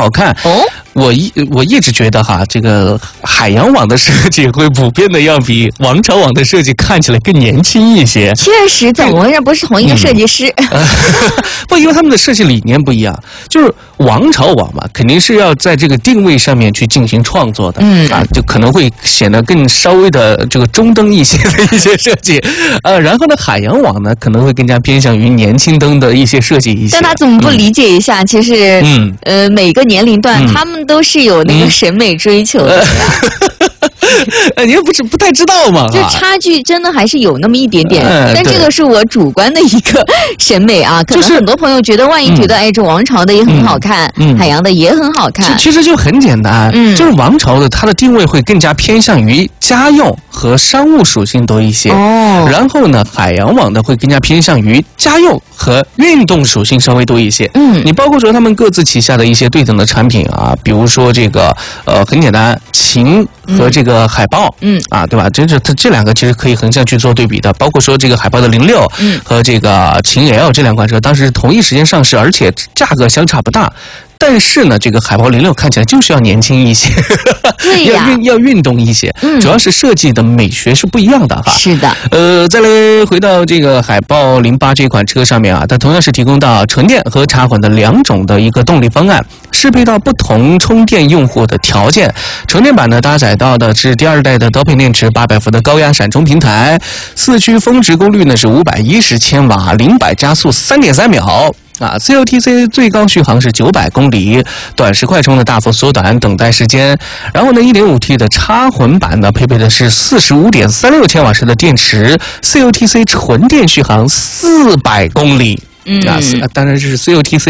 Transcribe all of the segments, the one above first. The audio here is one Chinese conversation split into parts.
好看哦。 我一直觉得哈，这个海洋网的设计会普遍的要比王朝网的设计看起来更年轻一些。 确实，怎么回事？不是同一个设计师？ 不，因为他们的设计理念不一样。就是王朝网嘛，肯定是要在这个定位上面去进行创作的，就可能会显得更稍微的这个中灯一些的一些设计。然后呢，海洋网呢可能会更加偏向于年轻灯的一些设计一些。 但他怎么不理解一下？其实，每个年龄段他们都是有那个审美追求的呀。 你又不太知道嘛， 就差距真的还是有那么一点点，但这个是我主观的一个审美啊。可能很多朋友觉得，万一觉得哎，这王朝的也很好看，海洋的也很好看。 其实就很简单，就是王朝的它的定位会更加偏向于家用和商务属性多一些。然后呢，海洋网的会更加偏向于家用和运动属性稍微多一些。你包括说他们各自旗下的一些对等的产品啊，比如说这个很简单，秦和这个海豹，对吧？这两个其实可以横向去做对比的，包括说这个海豹的06，和这个秦 L 这两款车，当时同一时间上市，而且价格相差不大。但是呢，这个海豹06看起来就是要年轻一些， 对呀， 要运动一些，主要是设计的美学是不一样的哈。 是的。 再来回到这个海豹08这款车上面啊，它同样是提供到纯电和插混的两种的一个动力方案，适配到不同充电用户的条件。纯电版呢搭载到的是第二代的高配电池，800伏的高压闪充平台，4驱峰值功率呢是510千瓦，0-100加速3.3秒。CLTC 最高续航是900公里，短时快充的大幅缩短等待时间。然后呢 1.5T 的插混版呢配备的是45.36千瓦时的电池， CLTC 纯电续航400公里。当然是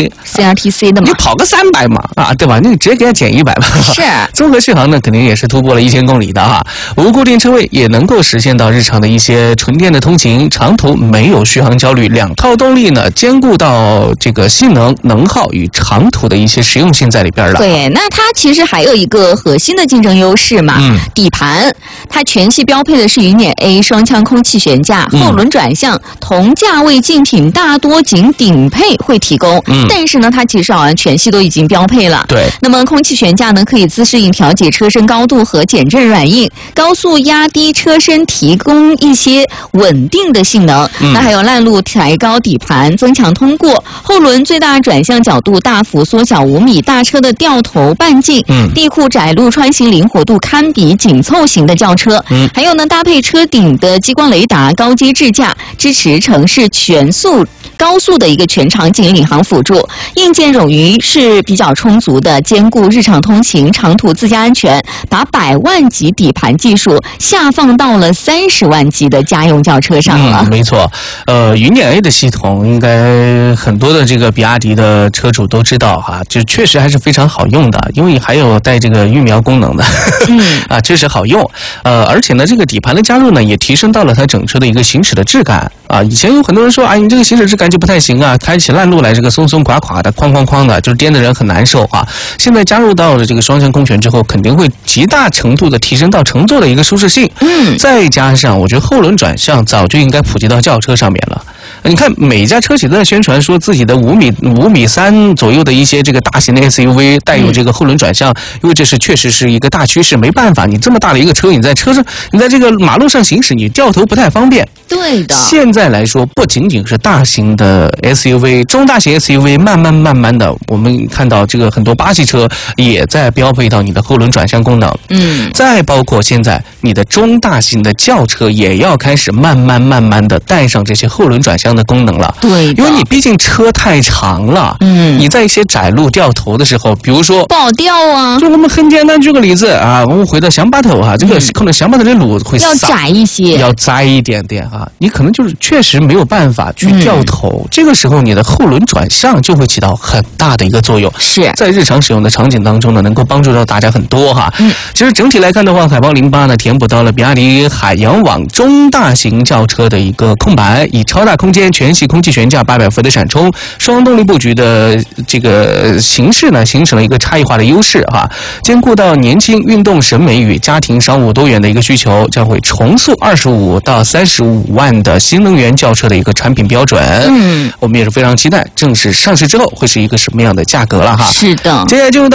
CLTC 的嘛， 你跑个300嘛，对吧？你直接给它减100吧。 是。 综合续航呢，肯定也是突破了1000公里的哈。无固定车位也能够实现到日常的一些纯电的通勤，长途没有续航焦虑。两套动力呢，兼顾到这个性能、能耗与长途的一些实用性在里边了。 对，那它其实还有一个核心的竞争优势嘛，底盘，它全系标配的是云辇 A 双腔空气悬架，后轮转向，同价位竞品大多仅顶配会提供，但是呢，它其实好像全系都已经标配了。 对。 那么空气悬架呢，可以自适应调节车身高度和减震软硬，高速压低车身，提供一些稳定的性能。那还有烂路抬高底盘，增强通过。后轮最大转向角度大幅缩小5米，大车的掉头半径，地库窄路穿行灵活度堪比紧凑型的轿车。还有呢，搭配车顶的激光雷达、高阶智驾，支持城市高速的一个全场景领航辅助，硬件冗余是比较充足的，兼顾日常通勤、长途自驾安全，把100万级底盘技术下放到了30万级的家用轿车上了。 没错，云辇 A 的系统应该很多的这个比亚迪的车主都知道哈，就确实还是非常好用的，因为还有带这个预瞄功能的，确实好用。而且呢，这个底盘的加入呢，也提升到了它整车的一个行驶的质感啊。以前有很多人说，你这个行驶质感就不太行啊，开起烂路来这个松松垮垮的、哐哐哐的，就是颠的人很难受啊。现在加入到了这个双向空悬之后，肯定会极大程度的提升到乘坐的一个舒适性。再加上我觉得后轮转向早就应该普及到轿车上面了。你看每一家车企都在宣传说自己的5米3左右的一些这个大型的 SUV 带有这个后轮转向，因为这是确实是一个大趋势，没办法，你这么大的一个车，你在这个马路上行驶，你掉头不太方便。 对的。 现在来说，不仅仅是大型的 SUV， 中大型 SUV 慢慢的，我们看到这个很多巴西车也在标配到你的后轮转向功能。再包括现在你的中大型的轿车也要开始慢慢的带上这些后轮转向的功能了。 对， 因为你毕竟车太长了，你在一些窄路掉头的时候，比如说不好掉啊。 就我们很简单举个例子啊，我们回到乡巴头啊，这个可能乡巴头的路会要窄一些， 要窄一点点啊，你可能就是确实没有办法去掉头，这个时候你的后轮转向就会起到很大的一个作用， 是在日常使用的场景当中呢，能够帮助到大家很多哈。其实整体来看的话，海豹08呢填补到了比亚迪海洋网中大型轿车的一个空白，以超大空间、全系空气悬架、800伏的闪充、双动力布局的这个形式呢，形成了一个差异化的优势哈，兼顾到年轻、运动审美与家庭商务多元的一个需求，将会重塑25到35万的新能源轿车的一个产品标准。我们也是非常期待正式上市之后会是一个什么样的价格了哈。 是的， 接下来进入到